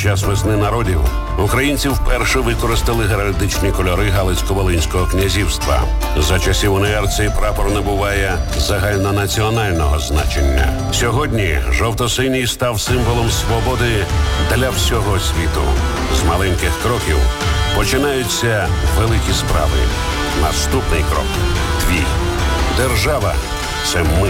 час весни народів українці вперше використали геральдичні кольори Галицько-Волинського князівства. За часів УНР цей прапор набуває загальнонаціонального значення. Сьогодні жовто-синій став символом свободи для всього світу. З маленьких кроків починаються великі справи. Наступний крок – твій. Держава – це ми.